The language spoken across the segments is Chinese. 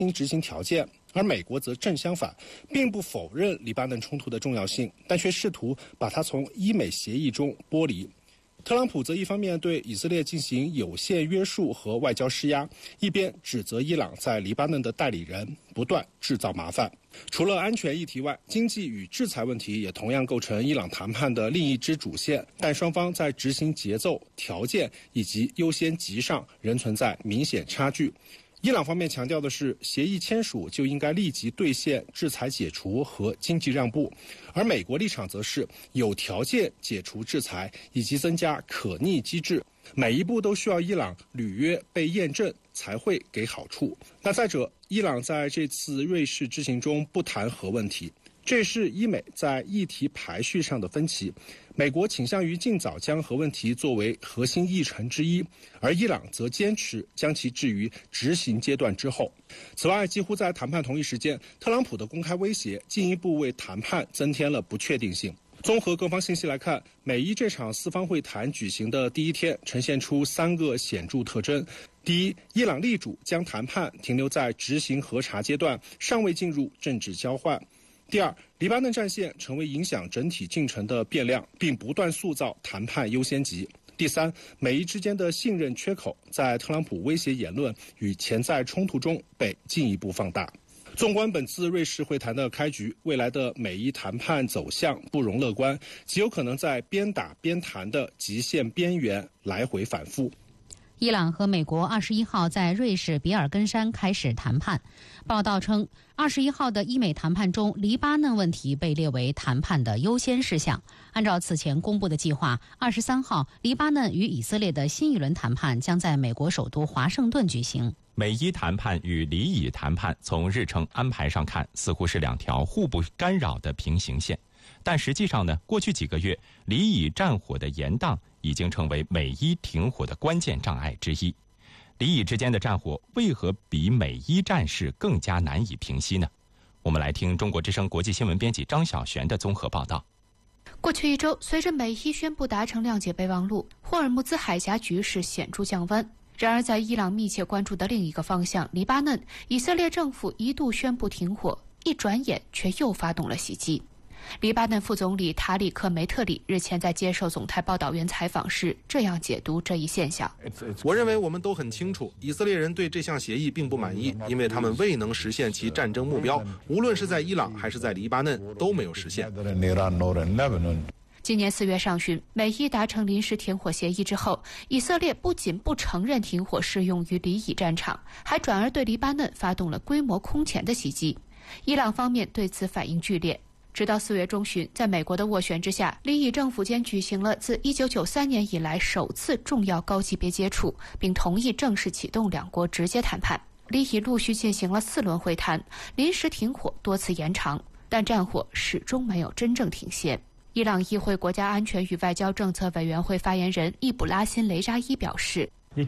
执行条件，而美国则正相反，并不否认黎巴嫩冲突的重要性，但却试图把它从伊美协议中剥离。特朗普则一方面对以色列进行有限约束和外交施压，一边指责伊朗在黎巴嫩的代理人不断制造麻烦。除了安全议题外，经济与制裁问题也同样构成伊朗谈判的另一支主线，但双方在执行节奏、条件以及优先级上仍存在明显差距。伊朗方面强调的是，协议签署就应该立即兑现制裁解除和经济让步，而美国立场则是有条件解除制裁以及增加可逆机制，每一步都需要伊朗履约被验证才会给好处。那再者，伊朗在这次瑞士之行中不谈核问题，这是伊美在议题排序上的分歧。美国倾向于尽早将核问题作为核心议程之一，而伊朗则坚持将其置于执行阶段之后。此外，几乎在谈判同一时间，特朗普的公开威胁进一步为谈判增添了不确定性。综合各方信息来看，美伊这场四方会谈举行的第一天呈现出3个显著特征。第一，伊朗力主将谈判停留在执行核查阶段，尚未进入政治交换。第二，黎巴嫩战线成为影响整体进程的变量，并不断塑造谈判优先级。第三，美伊之间的信任缺口在特朗普威胁言论与潜在冲突中被进一步放大。纵观本次瑞士会谈的开局，未来的美伊谈判走向不容乐观，极有可能在边打边谈的极限边缘来回反复。 伊朗和美国21号在瑞士比尔根山开始谈判。报道称，21号的伊美谈判中，黎巴嫩问题被列为谈判的优先事项。按照此前公布的计划，23号黎巴嫩与以色列的新一轮谈判将在美国首都华盛顿举行。 美伊谈判与黎以谈判从日程安排上看，似乎是2条互不干扰的平行线。但实际上呢，过去几个月，黎以战火的延宕已经成为美伊停火的关键障碍之一。黎以之间的战火为何比美伊战事更加难以平息呢？我们来听中国之声国际新闻编辑张晓璇的综合报道。 过去1周，随着美伊宣布达成谅解备忘录，霍尔木兹海峡局势显著降温。然而，在伊朗密切关注的另一个方向——黎巴嫩，以色列政府一度宣布停火，一转眼却又发动了袭击。黎巴嫩副总理塔里克·梅特里日前在接受总台报道员采访时这样解读这一现象： 我认为我们都很清楚，以色列人对这项协议并不满意，因为他们未能实现其战争目标，无论是在伊朗还是在黎巴嫩都没有实现。 今年4月上旬，美伊达成临时停火协议之后，以色列不仅不承认停火适用于黎以战场，还转而对黎巴嫩发动了规模空前的袭击。伊朗方面对此反应剧烈。直到4月中旬，在美国的斡旋之下，黎以政府间举行了自1993年以来首次重要高级别接触，并同意正式启动2国直接谈判。黎以陆续进行了4轮会谈，临时停火多次延长，但战火始终没有真正停歇。伊朗议会国家安全与外交政策委员会发言人易卜拉辛·雷扎伊表示，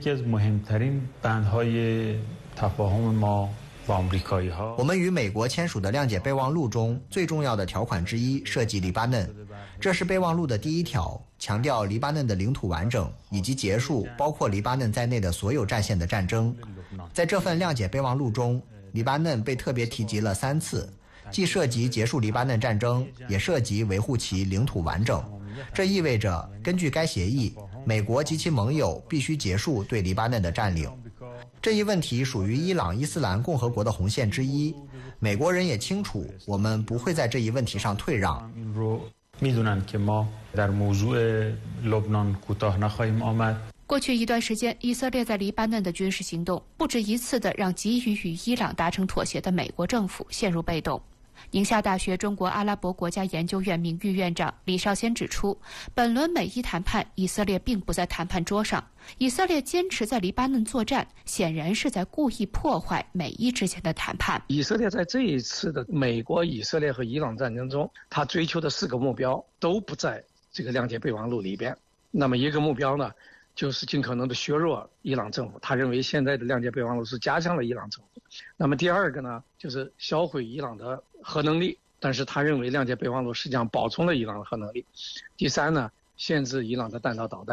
我们与美国签署的谅解备忘录中最重要的条款之一涉及黎巴嫩，这是备忘录的第1条，强调黎巴嫩的领土完整以及结束包括黎巴嫩在内的所有战线的战争。在这份谅解备忘录中，黎巴嫩被特别提及了3次，既涉及结束黎巴嫩战争，也涉及维护其领土完整。这意味着，根据该协议，美国及其盟友必须结束对黎巴嫩的占领。这一问题属于伊朗伊斯兰共和国的红线之一，美国人也清楚，我们不会在这一问题上退让。 过去一段时间，以色列在黎巴嫩的军事行动不止一次地让急于与伊朗达成妥协的美国政府陷入被动。宁夏大学中国阿拉伯国家研究院名誉院长李少先指出，本轮美伊谈判，以色列并不在谈判桌上。以色列坚持在黎巴嫩作战，显然是在故意破坏美伊之间的谈判。 以色列在这一次的美国、以色列和伊朗战争中，他追求的4个目标都不在这个谅解备忘录里边。那么一个目标呢，就是尽可能的削弱伊朗政府，他认为现在的谅解备忘录是加强了伊朗政府。那么第2个呢，就是销毁伊朗的核能力，但是他认为谅解备忘录实际上保存了伊朗的核能力。第3呢，限制伊朗的弹道导弹。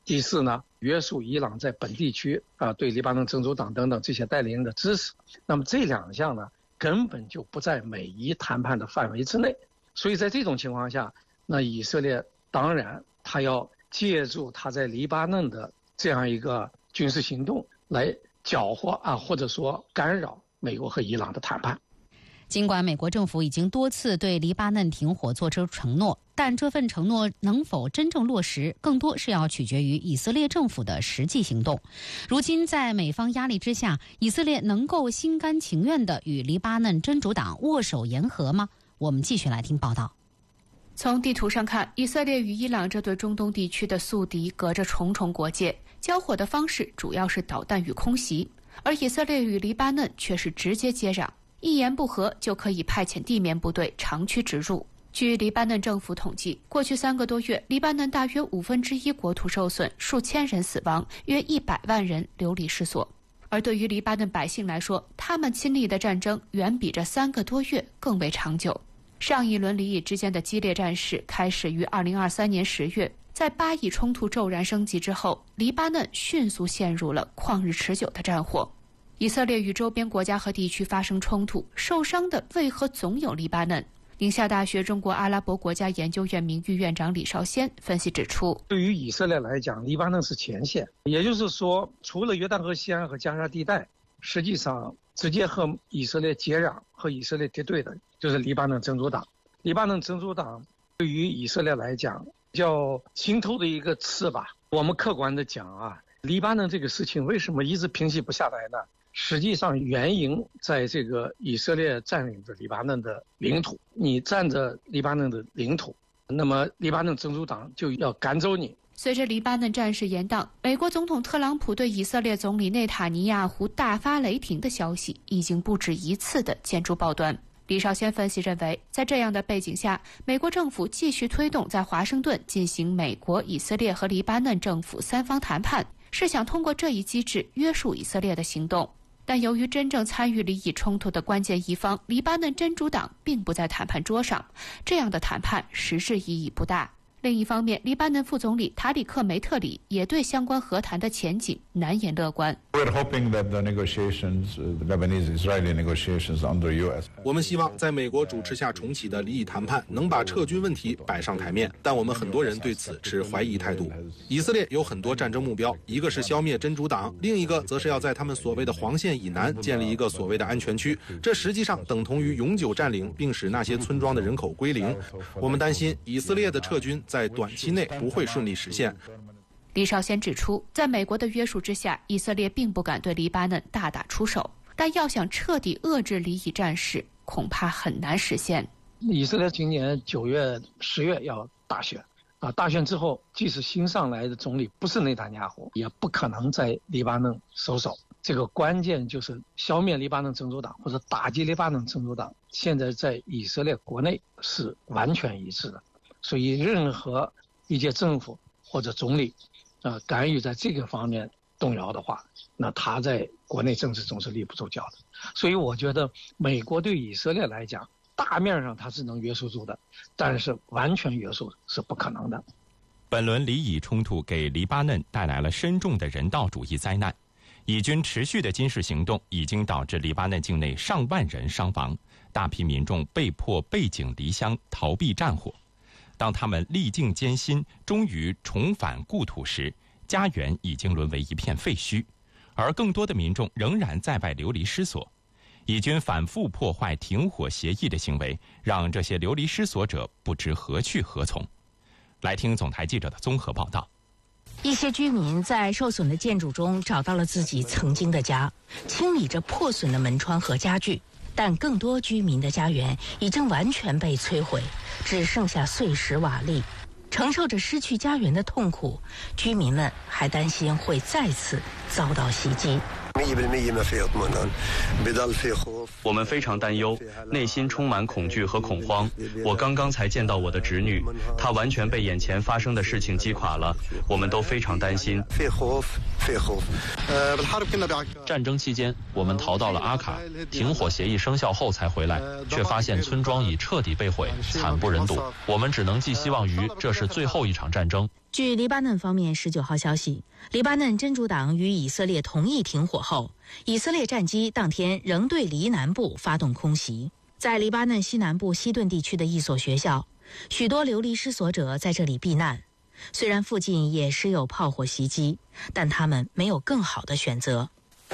第四呢，约束伊朗在本地区对黎巴嫩真主党等等这些代理人的支持。那么这2项呢，根本就不在美伊谈判的范围之内。所以在这种情况下，那以色列当然他要借助他在黎巴嫩的这样一个军事行动来搅和或者说干扰美国和伊朗的谈判。 尽管美国政府已经多次对黎巴嫩停火做出承诺，但这份承诺能否真正落实，更多是要取决于以色列政府的实际行动。如今在美方压力之下，以色列能够心甘情愿地与黎巴嫩真主党握手言和吗？我们继续来听报道。 从地图上看，以色列与伊朗这对中东地区的宿敌隔着重重国界，交火的方式主要是导弹与空袭，而以色列与黎巴嫩却是直接接壤，一言不合就可以派遣地面部队长驱直入。据黎巴嫩政府统计，过去3个多月，黎巴嫩大约1/5国土受损，数千人死亡，约100万人流离失所。而对于黎巴嫩百姓来说，他们亲历的战争远比这3个多月更为长久。上一轮黎以之间的激烈战事开始于2023年10月，在巴以冲突骤然升级之后，黎巴嫩迅速陷入了旷日持久的战火。以色列与周边国家和地区发生冲突，受伤的为何总有黎巴嫩？宁夏大学中国阿拉伯国家研究院名誉院长李绍先分析指出， 对于以色列来讲，黎巴嫩是前线，也就是说，除了约旦河西岸和加沙地带，实际上直接和以色列接壤和以色列敌对的就是黎巴嫩真主党。黎巴嫩真主党对于以色列来讲叫心头的一个刺吧。我们客观的讲黎巴嫩这个事情为什么一直平息不下来呢？实际上原因在这个以色列占领着黎巴嫩的领土，你占着黎巴嫩的领土，那么黎巴嫩真主党就要赶走你。 随着黎巴嫩战事延宕，美国总统特朗普对以色列总理内塔尼亚胡大发雷霆的消息已经不止一次的见诸报端。李绍先分析认为，在这样的背景下，美国政府继续推动在华盛顿进行美国、以色列和黎巴嫩政府3方谈判，是想通过这一机制约束以色列的行动。但由于真正参与黎以冲突的关键一方黎巴嫩真主党并不在谈判桌上，这样的谈判实质意义不大。另一方面，黎巴嫩副总理塔里克·梅特里也对相关和谈的前景难言乐观。 我们希望在美国主持下重启的黎以谈判能把撤军问题摆上台面，但我们很多人对此持怀疑态度。以色列有很多战争目标，一个是消灭真主党，另一个则是要在他们所谓的黄线以南建立一个所谓的安全区，这实际上等同于永久占领并使那些村庄的人口归零。我们担心以色列的撤军在短期内不会顺利实现。 李绍先指出，在美国的约束之下，以色列并不敢对黎巴嫩大打出手，但要想彻底遏制黎以战事，恐怕很难实现。 以色列今年9月、10月要大选大选之后，即使新上来的总理不是内塔尼亚胡，也不可能在黎巴嫩收手。这个关键就是消灭黎巴嫩真主党或者打击黎巴嫩真主党，现在在以色列国内是完全一致的。所以任何一届政府或者总理敢于在这个方面动摇的话，那他在国内政治中是立不住脚的。所以我觉得美国对以色列来讲，大面上它是能约束住的，但是完全约束是不可能的。 本轮黎以冲突给黎巴嫩带来了深重的人道主义灾难，以军持续的军事行动已经导致黎巴嫩境内上万人伤亡，大批民众被迫背井离乡逃避战火。当他们历尽艰辛，终于重返故土时，家园已经沦为一片废墟，而更多的民众仍然在外流离失所。以军反复破坏停火协议的行为，让这些流离失所者不知何去何从。来听总台记者的综合报道。 一些居民在受损的建筑中找到了自己曾经的家，清理着破损的门窗和家具。但更多居民的家园已经完全被摧毁，只剩下碎石瓦砾。承受着失去家园的痛苦，居民们还担心会再次遭到袭击。 我们非常担忧，内心充满恐惧和恐慌。我刚刚才见到我的侄女，她完全被眼前发生的事情击垮了，我们都非常担心。 战争期间，我们逃到了阿卡，停火协议生效后才回来，却发现村庄已彻底被毁，惨不忍睹。我们只能寄希望于这是最后一场战争。 据黎巴嫩方面19号消息，黎巴嫩真主党与以色列同意停火后，以色列战机当天仍对黎南部发动空袭。在黎巴嫩西南部西顿地区的一所学校，许多流离失所者在这里避难。虽然附近也时有炮火袭击，但他们没有更好的选择。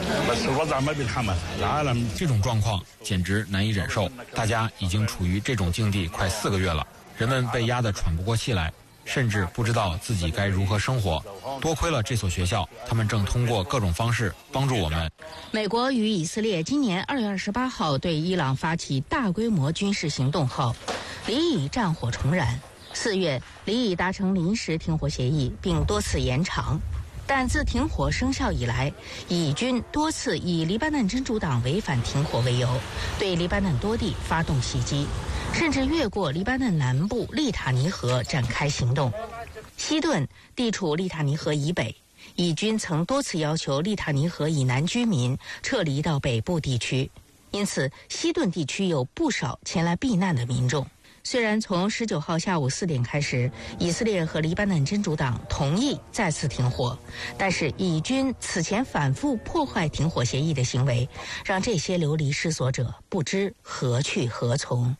这种状况简直难以忍受，大家已经处于这种境地快4个月了，人们被压得喘不过气来，甚至不知道自己该如何生活。多亏了这所学校，他们正通过各种方式帮助我们。 美国与以色列今年2月28号对伊朗发起大规模军事行动后，黎以战火重燃。4月，黎以达成临时停火协议，并多次延长。但自停火生效以来，以军多次以黎巴嫩真主党违反停火为由，对黎巴嫩多地发动袭击，甚至越过黎巴嫩南部利塔尼河展开行动。西顿地处利塔尼河以北，以军曾多次要求利塔尼河以南居民撤离到北部地区，因此西顿地区有不少前来避难的民众。虽然从19号下午4点开始，以色列和黎巴嫩真主党同意再次停火，但是以军此前反复破坏停火协议的行为，让这些流离失所者不知何去何从。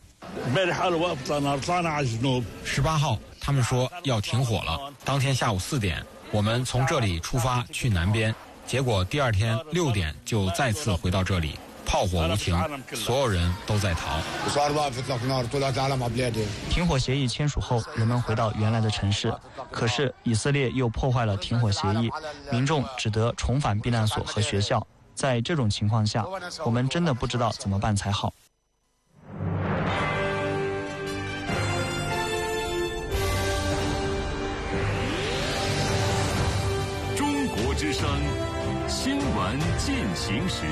18号，他们说要停火了。当天下午4点，我们从这里出发去南边，结果第二天6点就再次回到这里。炮火无情，所有人都在逃。 停火协议签署后，人们回到原来的城市，可是以色列又破坏了停火协议，民众只得重返避难所和学校。在这种情况下，我们真的不知道怎么办才好。 中国之声新闻进行时。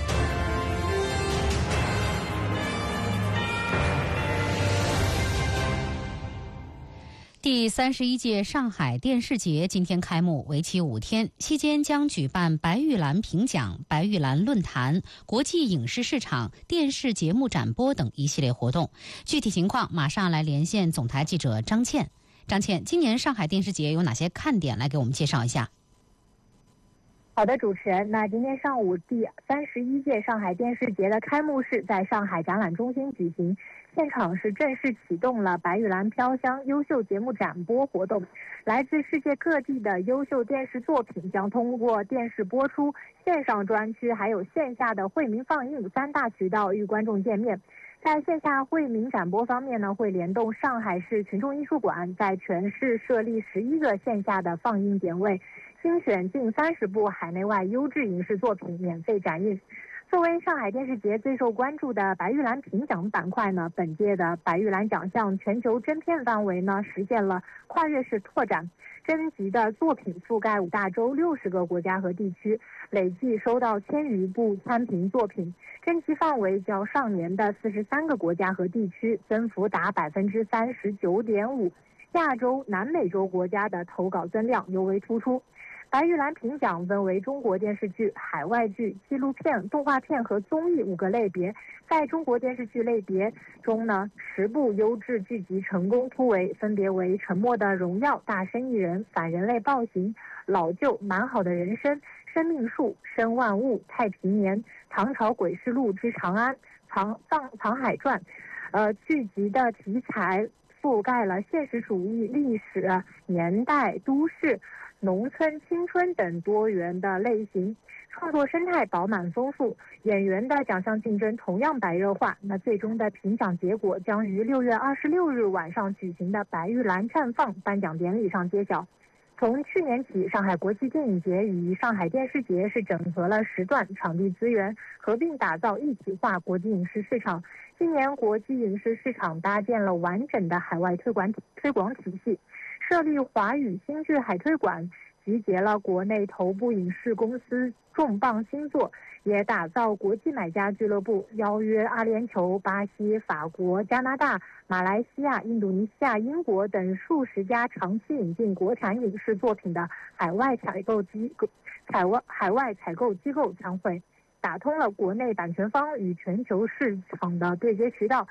第31届上海电视节今天开幕，为期5天，期间将举办白玉兰评奖、白玉兰论坛、国际影视市场、电视节目展播等一系列活动。具体情况马上来连线总台记者张倩。张倩，今年上海电视节有哪些看点？来给我们介绍一下。 好的，主持人。那今天上午第31届上海电视节的开幕式在上海展览中心举行，现场是正式启动了白玉兰飘香优秀节目展播活动。来自世界各地的优秀电视作品将通过电视播出、线上专区还有线下的惠民放映3大渠道与观众见面。在线下惠民展播方面呢，会联动上海市群众艺术馆，在全市设立11个线下的放映点位，精选近30部海内外优质影视作品免费展映。作为上海电视节最受关注的白玉兰评奖板块呢，本届的白玉兰奖项全球甄片范围呢实现了跨越式拓展，征集的作品覆盖5大洲60个国家和地区，累计收到1000余部参评作品，征集范围较上年的43个国家和地区增幅达39.5%，亚洲、南美洲国家的投稿增量尤为突出。白玉兰评奖分为中国电视剧、海外剧、纪录片、动画片和综艺5个类别。在中国电视剧类别中呢，10部优质剧集成功突围，分别为《沉默的荣耀》、《大生意人》、《反人类暴行》、《老旧蛮好的人生》、《生命树》、《生万物》、《太平年》、《唐朝诡事录之长安》、藏海传》。剧集的题材覆盖了现实主义、历史、年代、都市、农村、青春等多元的类型，创作生态饱满丰富，演员的奖项竞争同样白热化。那最终的评奖结果将于6月26日晚上举行的白玉兰绽放颁奖典礼上揭晓。从去年起，上海国际电影节与上海电视节是整合了时段、场地资源，合并打造一体化国际影视市场。今年国际影视市场搭建了完整的海外推广体系，设立华语新剧海推馆，集结了国内头部影视公司重磅新作，也打造国际买家俱乐部，邀约阿联酋、巴西、法国、加拿大、马来西亚、印度尼西亚、英国等数十家长期引进国产影视作品的海外采购机构参会，打通了国内版权方与全球市场的对接渠道。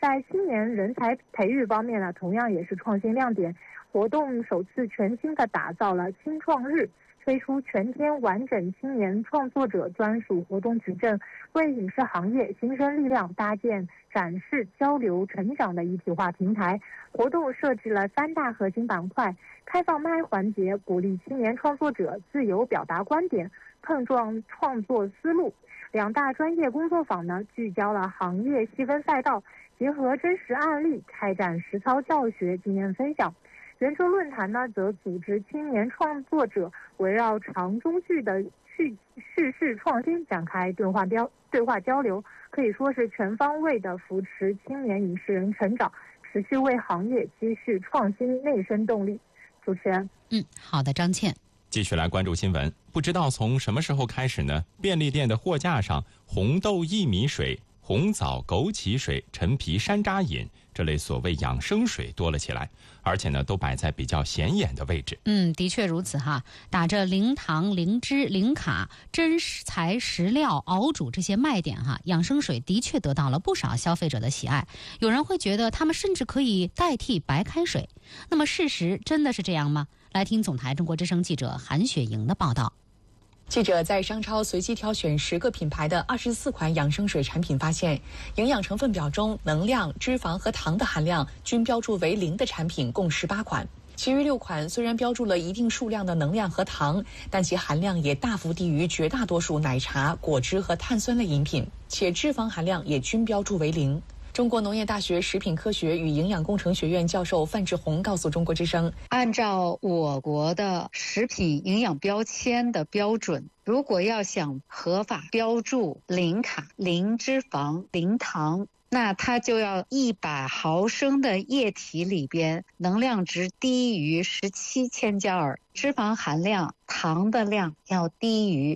在青年人才培育方面呢，同样也是创新亮点。活动首次全新的打造了青创日，推出全天完整青年创作者专属活动矩阵，为影视行业新生力量搭建展示、交流、成长的一体化平台。活动设置了3大核心板块：开放麦环节，鼓励青年创作者自由表达观点，碰撞创作思路。2大专业工作坊呢，聚焦了行业细分赛道，结合真实案例，开展实操教学、经验分享。圆桌论坛呢，则组织青年创作者围绕长中剧的叙事创新展开对话交流，可以说是全方位的扶持青年影视人成长，持续为行业积蓄创新内生动力。主持人， 好的，张倩。 继续来关注新闻。不知道从什么时候开始呢，便利店的货架上红豆薏米水、红枣枸杞水、陈皮山楂饮这类所谓养生水多了起来，而且呢都摆在比较显眼的位置。 的确如此哈。打着零糖、零脂、零卡、真材实料熬煮这些卖点哈，养生水的确得到了不少消费者的喜爱。有人会觉得他们甚至可以代替白开水。那么事实真的是这样吗？来听总台中国之声记者韩雪莹的报道。 记者在商超随机挑选10个品牌的24款养生水产品，发现营养成分表中能量、脂肪和糖的含量均标注为0的产品共18款，其余6款虽然标注了一定数量的能量和糖，但其含量也大幅低于绝大多数奶茶、果汁和碳酸类饮品，且脂肪含量也均标注为0。中国农业大学食品科学与营养工程学院教授范志红告诉中国之声， 按照我国的食品营养标签的标准，如果要想合法标注0卡、0脂肪、0糖，那它就要100毫升的液体里边能量值低于17千焦耳，脂肪含量、糖的量要低于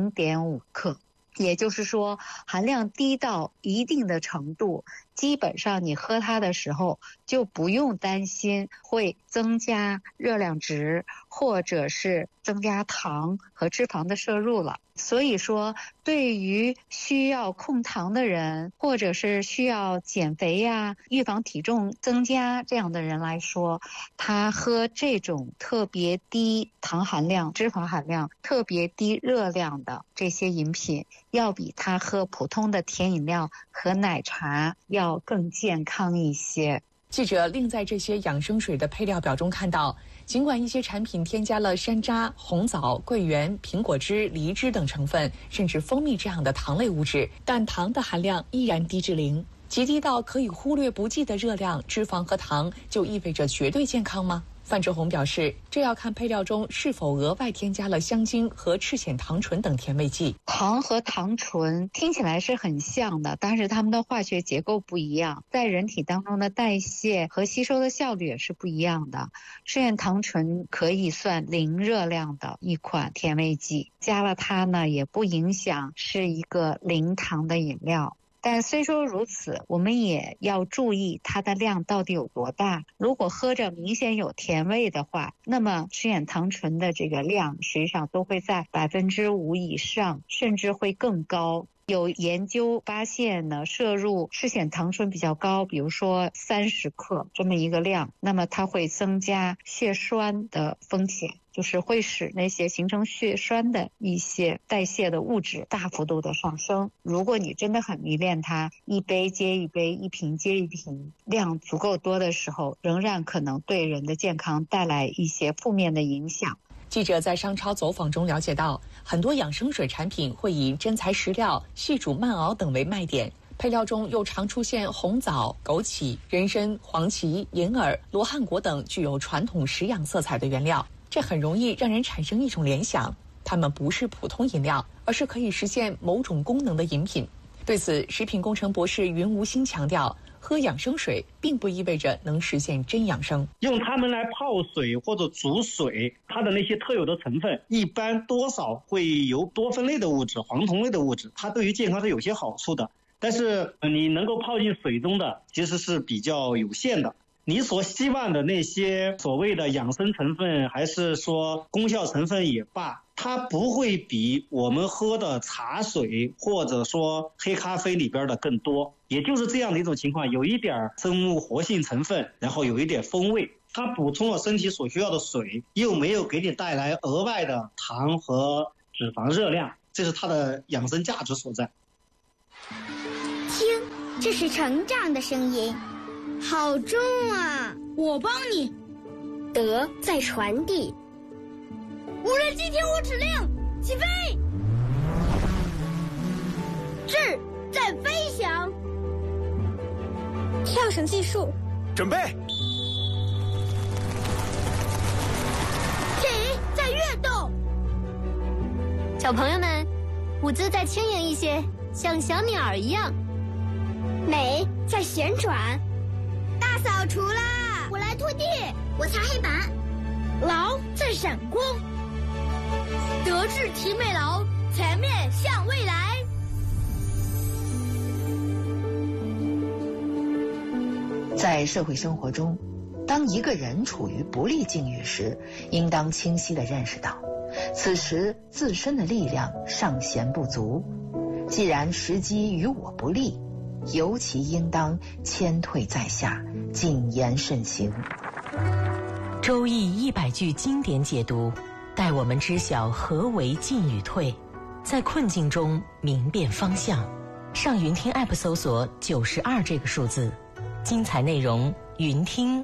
0.5克。也就是说，含量低到一定的程度，基本上你喝它的时候就不用担心会增加热量值，或者是增加糖和脂肪的摄入了。所以说，对于需要控糖的人，或者是需要减肥呀、预防体重增加这样的人来说，他喝这种特别低糖含量、脂肪含量、特别低热量的这些饮品，要比他喝普通的甜饮料和奶茶要更健康一些。 记者另在这些养生水的配料表中看到，尽管一些产品添加了山楂、红枣、桂圆、苹果汁、梨汁等成分，甚至蜂蜜这样的糖类物质，但糖的含量依然低至0，极低到可以忽略不计的热量、脂肪和糖，就意味着绝对健康吗？范志红表示，这要看配料中是否额外添加了香精和赤藓糖醇等甜味剂。 糖和糖醇听起来是很像的，但是它们的化学结构不一样，在人体当中的代谢和吸收的效率也是不一样的。赤藓糖醇可以算0热量的一款甜味剂，加了它呢也不影响是一个0糖的饮料。但虽说如此，我们也要注意它的量到底有多大。如果喝着明显有甜味的话，那么赤藓糖醇的这个量实际上都会在5%以上，甚至会更高。有研究发现呢，摄入赤藓糖醇比较高，比如说30克这么一个量，那么它会增加血栓的风险，就是会使那些形成血栓的一些代谢的物质大幅度的上升。如果你真的很迷恋它，一杯接一杯，一瓶接一瓶，量足够多的时候，仍然可能对人的健康带来一些负面的影响。 记者在商超走访中了解到，很多养生水产品会以真材实料、细煮慢熬等为卖点，配料中又常出现红枣、枸杞、人参、黄芪、银耳、罗汉果等具有传统食养色彩的原料，这很容易让人产生一种联想，它们不是普通饮料，而是可以实现某种功能的饮品。对此，食品工程博士云无心强调，喝养生水并不意味着能实现真养生。 用它们来泡水或者煮水，它的那些特有的成分一般多少会有多酚类的物质、黄酮类的物质，它对于健康是有些好处的。但是你能够泡进水中的其实是比较有限的。你所希望的那些所谓的养生成分，还是说功效成分也罢， 它不会比我们喝的茶水或者说黑咖啡里边的更多，也就是这样的一种情况，有一点生物活性成分，然后有一点风味，它补充了身体所需要的水，又没有给你带来额外的糖和脂肪热量，这是它的养生价值所在。 听，这是成长的声音，好重啊！我帮你。德在传递。无人机听我指令，起飞！智在飞翔。跳绳技术， 准备。 体在跃动。小朋友们，舞姿再轻盈一些，像小鸟一样。美在旋转。大扫除啦！我来拖地，我擦黑板。劳在闪光。德智体美劳，全面向未来。 在社会生活中，当一个人处于不利境遇时，应当清晰地认识到，此时自身的力量尚显不足。既然时机与我不利，尤其应当谦退在下，谨言慎行。 周易100句经典解读，带我们知晓何为进与退，在困境中明辨方向。上云听 App 搜索92这个数字，精彩内容云听